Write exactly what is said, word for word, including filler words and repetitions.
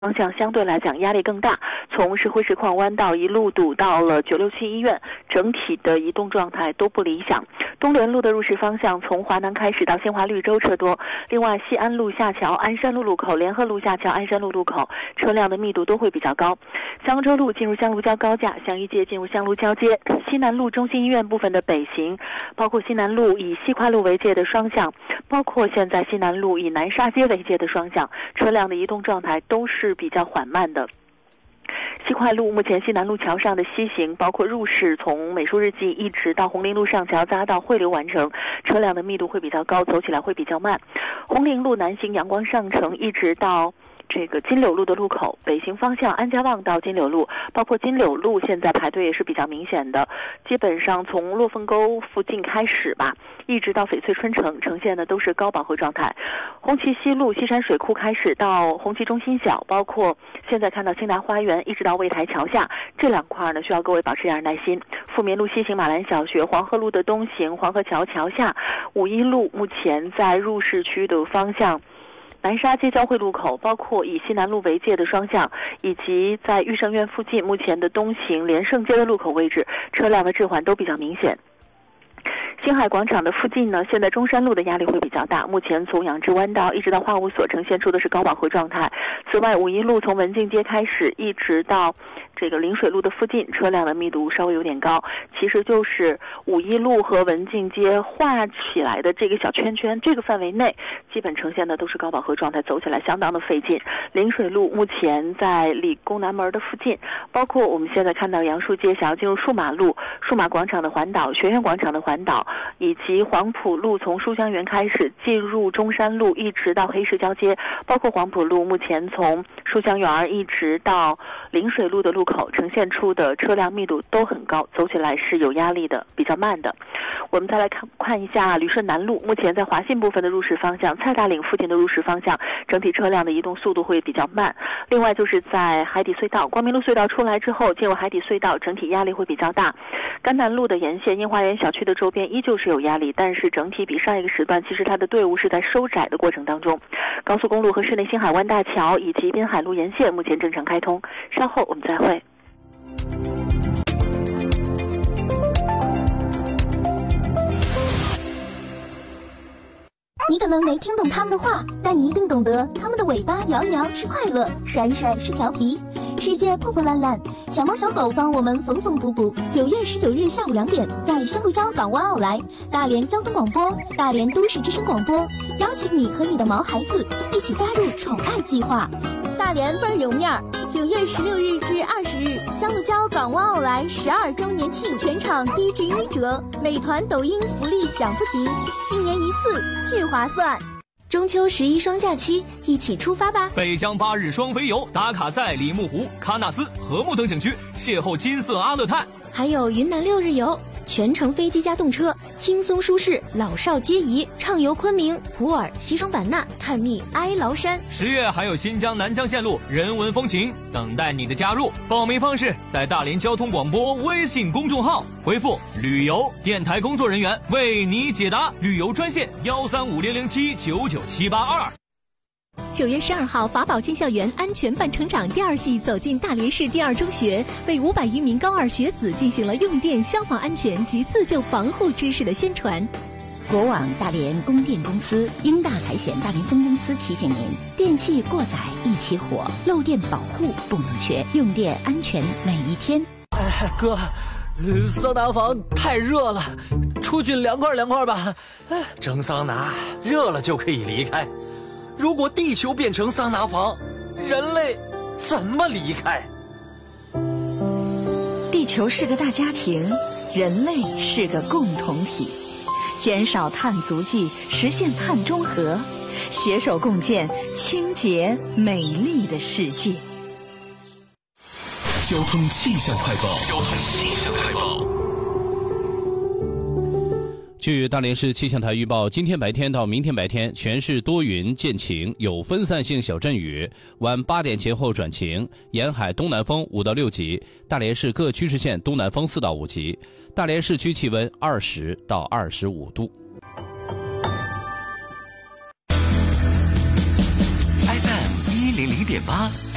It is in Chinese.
方向相对来讲压力更大，从石灰石矿弯道一路堵到了九六七医院，整体的移动状态都不理想。东联路的入市方向从华南开始到新华绿洲车多，另外西安路下桥、鞍山路路口、联合路下桥、鞍山路路口车辆的密度都会比较高。香洲路进入香炉郊高架，祥一街进入香炉交接，西南路中心医院部分的北行，包括西南路以西跨路为界的双向，包括现在西南路以南沙街为界的双向，车辆的移动状态都是比较缓慢的。西快路目前西南路桥上的西行，包括入市从美术日记一直到红林路上桥匝道汇流完成，车辆的密度会比较高，走起来会比较慢。红林路南行阳光上城一直到这个金柳路的路口，北行方向安家旺到金柳路，包括金柳路现在排队也是比较明显的，基本上从落凤沟附近开始吧，一直到翡翠春城呈现的都是高饱和状态。红旗西路西山水库开始到红旗中心小，包括现在看到兴达花园一直到魏台桥下，这两块呢需要各位保持一点耐心。富民路西行马兰小学，黄河路的东行黄河桥桥下，五一路目前在入市区的方向南沙街交汇路口，包括以西南路为界的双向，以及在玉胜院附近目前的东行连胜街的路口位置，车辆的滞缓都比较明显。星海广场的附近呢，现在中山路的压力会比较大，目前从养殖弯道一直到化物所呈现出的是高饱和状态。此外，五一路从文静街开始一直到这个临水路的附近，车辆的密度稍微有点高，其实就是五一路和文静街画起来的这个小圈圈，这个范围内基本呈现的都是高饱和状态，走起来相当的费劲。临水路目前在理工南门的附近，包括我们现在看到杨树街想要进入数码路、数码广场的环岛、学院广场的环岛，以及黄埔路从书香园开始进入中山路一直到黑石交接，包括黄埔路目前从书香园一直到临水路的路口呈现出的车辆密度都很高，走起来是有压力的，比较慢的。我们再来看看一下旅顺南路，目前在华信部分的入市方向，蔡大岭附近的入市方向，整体车辆的移动速度会比较慢。另外就是在海底隧道，光明路隧道出来之后进入海底隧道，整体压力会比较大。甘南路的沿线樱花园小区的周边依旧是有压力，但是整体比上一个时段其实它的队伍是在收窄的过程当中。高速公路和市内新海湾大桥以及滨海路沿线目前正常开通，稍后我们再会。 你可能没听懂他们的话，但你一定懂得他们的尾巴摇一摇是快乐，甩一甩是调皮。世界破破烂烂，小猫小狗帮我们缝缝补补。九月十九日下午两点，在香鹿礁港湾澳来，大连交通广播、大连都市之声广播邀请你和你的毛孩子一起加入宠爱计划。大连倍儿有面儿！九月十六日至二十日，香鹿礁港湾澳来十二周年庆，全场低至一折，美团、抖音福利享不停，一年一次，巨划算。中秋十一双假期，一起出发吧！ 北疆八日双飞游，打卡在里木湖、喀纳斯、禾木等景区，邂逅金色阿勒泰。 还有云南六日游，全程飞机加动车，轻松舒适，老少皆宜，畅游昆明、普洱、西双版纳，探秘哀牢山。 十月还有新疆南疆线路人文风情，等待你的加入。报名方式在大连交通广播微信公众号回复旅游，电台工作人员为你解答。旅游专线幺三五零零七九九七八二。 九月十二号，法宝进校园安全伴成长第二季走进大连市第二中学，为五百余名高二学子进行了用电、消防安全及自救防护知识的宣传。 国网大连供电公司、英大财险大连分公司提醒您：电器过载一起火，漏电保护不能缺，用电安全每一天。 哎，哥，桑拿房太热了，出去凉快凉快吧。蒸桑拿热了就可以离开。如果地球变成桑拿房，人类怎么离开？ 地球是个大家庭，人类是个共同体，减少碳足迹，实现碳中和，携手共建清洁美丽的世界。 交通气象快报。交通气象快报。据大连市气象台预报，今天白天到明天白天，全市多云见晴，有分散性小阵雨，晚八点前后转晴，沿海东南风五到六级，大连市各区市县东南风四到五级，大连市区气温二十到二十五度。 F M 一零零点八。